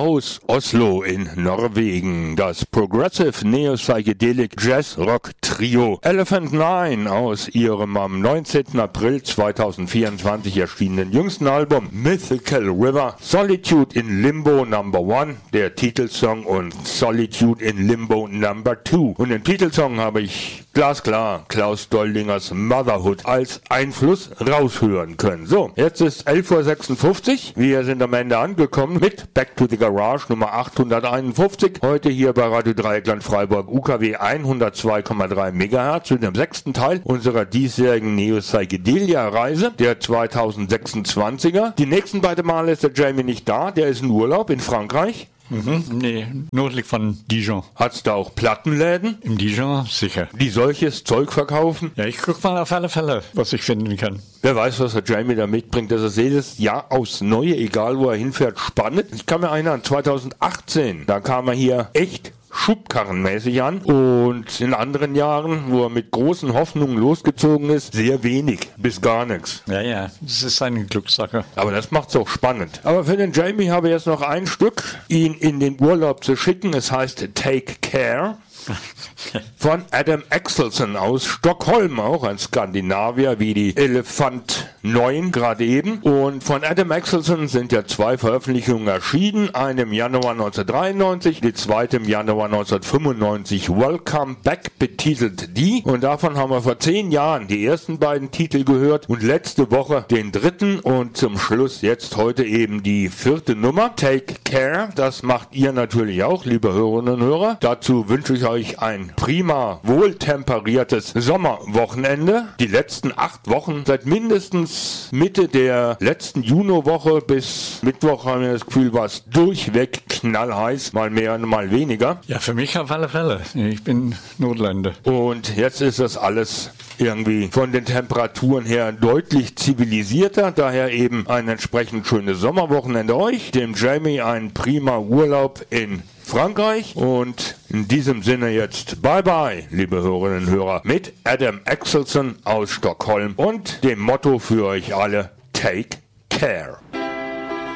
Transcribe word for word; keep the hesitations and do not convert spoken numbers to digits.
aus Oslo in Norwegen. Das Progressive Neo-Psychedelic Jazz Rock Trio Elephant Nine aus ihrem am neunzehnten April zweitausendvierundzwanzig erschienenen jüngsten Album Mythical River, Solitude in Limbo Number One, der Titelsong, und Solitude in Limbo Number Two. Und den Titelsong habe ich glasklar Klaus Doldingers Motherhood als Einfluss raushören können. So, jetzt ist elf Uhr sechsundfünfzig. Wir sind am Ende angekommen mit Back to the Garage Nummer achthunderteinundfünfzig. Heute hier bei Radio Dreieckland Freiburg U K W hundertzwei Komma drei Megahertz mit dem sechsten Teil unserer diesjährigen Neo-Psychedelia-Reise, der zweitausendsechsundzwanziger. Die nächsten beiden Male ist der Jamie nicht da, der ist in Urlaub in Frankreich. Mhm, nee, nördlich von Dijon. Hat's da auch Plattenläden? Im Dijon, sicher. Die solches Zeug verkaufen? Ja, ich guck mal auf alle Fälle, was ich finden kann. Wer weiß, was der Jamie da mitbringt. Das ist jedes Jahr aufs Neue, egal wo er hinfährt, spannend. Ich kann mir erinnern, zweitausendachtzehn, da kam er hier echt schubkarrenmäßig an, und in anderen Jahren, wo er mit großen Hoffnungen losgezogen ist, sehr wenig bis gar nichts. Ja, ja, das ist eine Glückssache. Aber das macht's auch spannend. Aber für den Jamie habe ich jetzt noch ein Stück, ihn in den Urlaub zu schicken. Es heißt Take Care. Von Adam Axelson aus Stockholm, auch ein Skandinavier wie die Elephant neun gerade eben. Und von Adam Axelson sind ja zwei Veröffentlichungen erschienen. Eine im Januar neunzehnhundertdreiundneunzig, die zweite im Januar neunzehnhundertfünfundneunzig. Welcome Back betitelt die. Und davon haben wir vor zehn Jahren die ersten beiden Titel gehört und letzte Woche den dritten und zum Schluss jetzt heute eben die vierte Nummer. Take Care, das macht ihr natürlich auch, liebe Hörerinnen und Hörer. Dazu wünsche ich euch ein prima, wohltemperiertes Sommerwochenende. Die letzten acht Wochen, seit mindestens Mitte der letzten Junowoche bis Mittwoch, haben wir das Gefühl, war es durchweg knallheiß, mal mehr und mal weniger. Ja, für mich auf alle Fälle. Ich bin Nordländer. Und jetzt ist das alles irgendwie von den Temperaturen her deutlich zivilisierter, daher eben ein entsprechend schönes Sommerwochenende euch, dem Jamie einen prima Urlaub in Frankreich, und in diesem Sinne jetzt bye bye, liebe Hörerinnen und Hörer, mit Adam Axelson aus Stockholm und dem Motto für euch alle: Take Care.